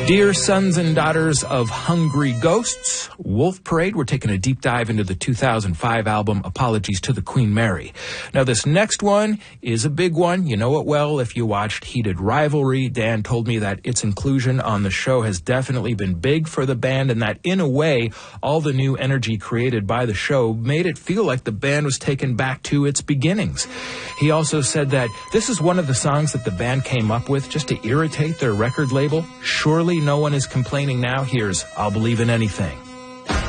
Dear sons and daughters of Hungry Ghosts, Wolf Parade, we're taking a deep dive into the 2005 album Apologies to the Queen Mary. Now, this next one is a big one. You know it well if you watched Heated Rivalry. Dan told me that its inclusion on the show has definitely been big for the band, and that in a way, all the new energy created by the show made it feel like the band was taken back to its beginnings. He also said that this is one of the songs that the band came up with just to irritate their record label. Surely no one is complaining now. Here's I'll Believe in Anything.